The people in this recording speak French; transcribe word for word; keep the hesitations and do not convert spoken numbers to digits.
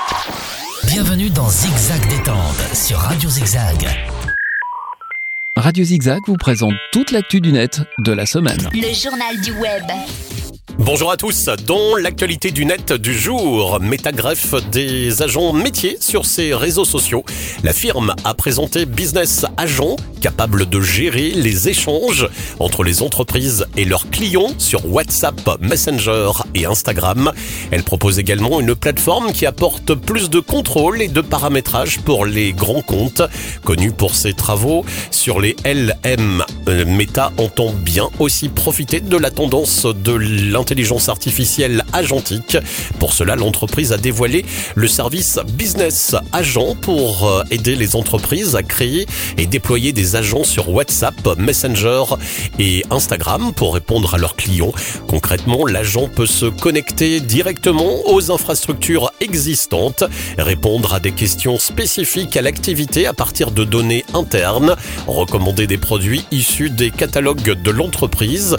Bienvenue dans Zigzag Détente sur Radio Zigzag. Radio Zigzag vous présente toute l'actu du net de la semaine. Le journal du web. Bonjour à tous, dans l'actualité du net du jour, Meta greffe des agents métiers sur ses réseaux sociaux. La firme a présenté Business Agent, capable de gérer les échanges entre les entreprises et leurs clients sur WhatsApp, Messenger et Instagram. Elle propose également une plateforme qui apporte plus de contrôle et de paramétrage pour les grands comptes. Connue pour ses travaux sur les L M, Meta entend bien aussi profiter de la tendance de l'intelligence Intelligence artificielle agentique. Pour cela, l'entreprise a dévoilé le service Business Agent pour aider les entreprises à créer et déployer des agents sur WhatsApp, Messenger et Instagram pour répondre à leurs clients. Concrètement, l'agent peut se connecter directement aux infrastructures existantes, répondre à des questions spécifiques à l'activité à partir de données internes, recommander des produits issus des catalogues de l'entreprise